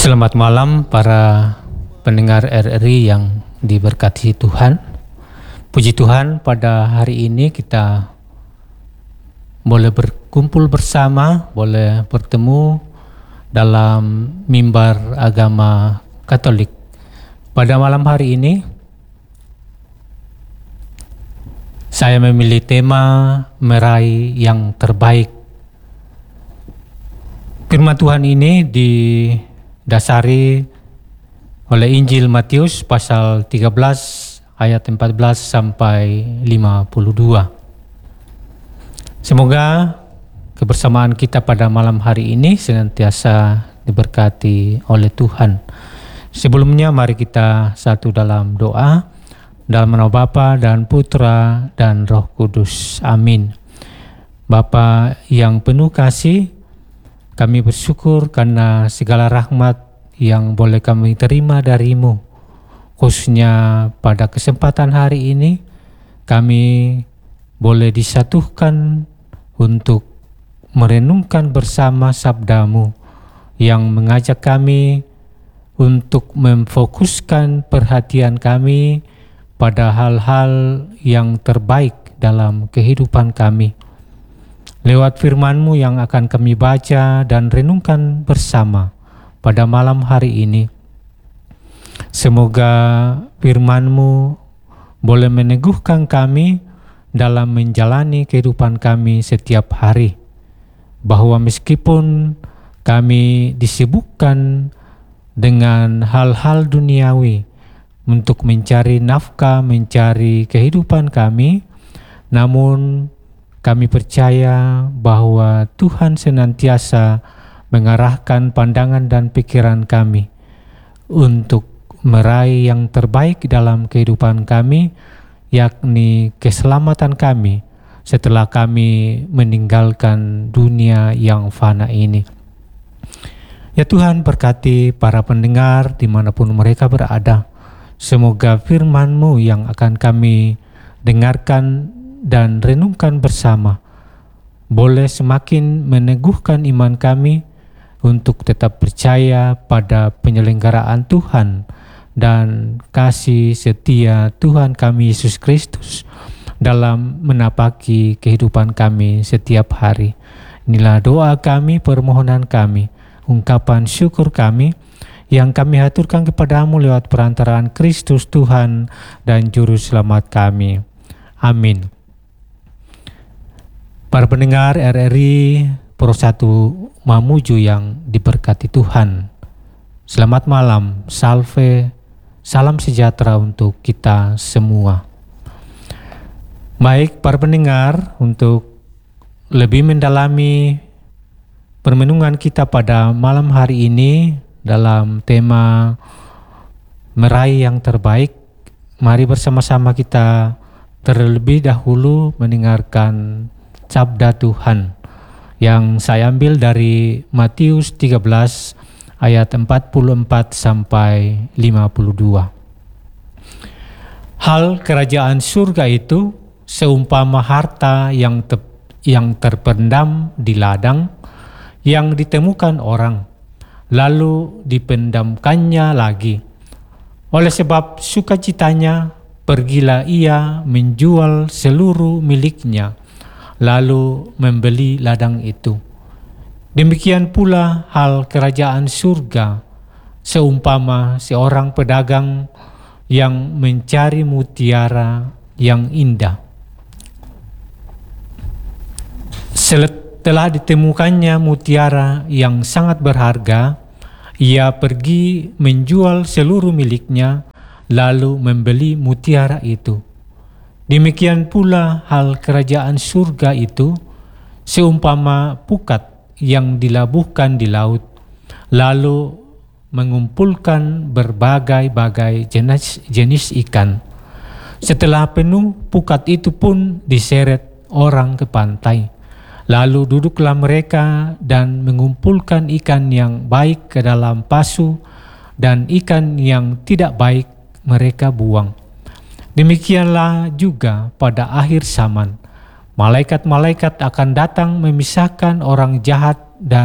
Selamat malam para pendengar RRI yang diberkati Tuhan. Puji Tuhan, pada hari ini kita boleh berkumpul bersama, boleh bertemu dalam mimbar agama Katolik. Pada malam hari ini saya memilih tema meraih yang terbaik. Firman Tuhan ini didasari oleh Injil Matius pasal 13 ayat 14 sampai 52. Semoga kebersamaan kita pada malam hari ini senantiasa diberkati oleh Tuhan. Sebelumnya mari kita satu dalam doa. Dalam nama Bapa dan Putra dan Roh Kudus. Amin. Bapa yang penuh kasih, kami bersyukur karena segala rahmat yang boleh kami terima dari-Mu. Khususnya pada kesempatan hari ini, kami boleh disatukan untuk merenungkan bersama sabda-Mu yang mengajak kami untuk memfokuskan perhatian kami pada hal-hal yang terbaik dalam kehidupan kami. Lewat firman-Mu yang akan kami baca dan renungkan bersama pada malam hari ini. Semoga firman-Mu boleh meneguhkan kami dalam menjalani kehidupan kami setiap hari. Bahwa meskipun kami disibukkan dengan hal-hal duniawi untuk mencari nafkah, mencari kehidupan kami, namun kami percaya bahwa Tuhan senantiasa mengarahkan pandangan dan pikiran kami untuk meraih yang terbaik dalam kehidupan kami, yakni keselamatan kami setelah kami meninggalkan dunia yang fana ini. Ya Tuhan, berkati para pendengar dimanapun mereka berada. Semoga firman-Mu yang akan kami dengarkan dan renungkan bersama boleh semakin meneguhkan iman kami untuk tetap percaya pada penyelenggaraan Tuhan dan kasih setia Tuhan kami Yesus Kristus dalam menapaki kehidupan kami setiap hari. Inilah doa kami, permohonan kami, ungkapan syukur kami yang kami haturkan kepadamu lewat perantaraan Kristus Tuhan dan Juru Selamat kami. Amin. Para pendengar RRI Pro 1 Mamuju yang diberkati Tuhan. Selamat malam, salve, salam sejahtera untuk kita semua. Baik para pendengar, untuk lebih mendalami permenungan kita pada malam hari ini dalam tema meraih yang terbaik, mari bersama-sama kita terlebih dahulu mendengarkan sabda Tuhan yang saya ambil dari Matius 13 ayat 44 sampai 52. Hal kerajaan surga itu seumpama harta yang terpendam di ladang yang ditemukan orang, lalu dipendamkannya lagi. Oleh sebab sukacitanya, pergilah ia menjual seluruh miliknya, lalu membeli ladang itu. Demikian pula hal kerajaan surga, seumpama seorang pedagang yang mencari mutiara yang indah. Setelah ditemukannya mutiara yang sangat berharga, ia pergi menjual seluruh miliknya, lalu membeli mutiara itu. Demikian pula hal kerajaan surga itu, seumpama pukat yang dilabuhkan di laut, lalu mengumpulkan berbagai-bagai jenis ikan. Setelah penuh, pukat itu pun diseret orang ke pantai. Lalu duduklah mereka dan mengumpulkan ikan yang baik ke dalam pasu, dan ikan yang tidak baik mereka buang. Demikianlah juga pada akhir zaman. Malaikat-malaikat akan datang memisahkan orang jahat